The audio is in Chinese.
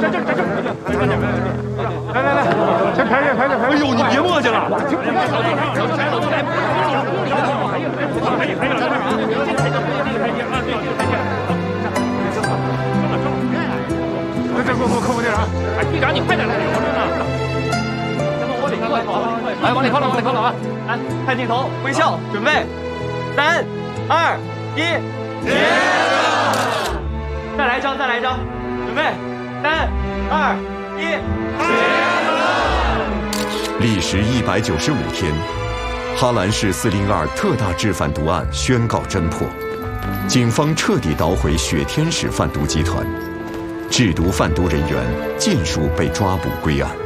来来来，先排队排队排队！ 哎呦，你别磨叽了。 这给我扣点啊！ 哎，队长你快点来，我这呢。来，往里靠了，往里靠了啊！来，看镜头，微笑，准备，3、2、1，停！再来一张，再来一张，准备，3、2、1，停！ 历时195天，哈兰市402特大制贩毒案宣告侦破，警方彻底捣毁雪天使贩毒集团，制毒贩毒人员尽数被抓捕归案。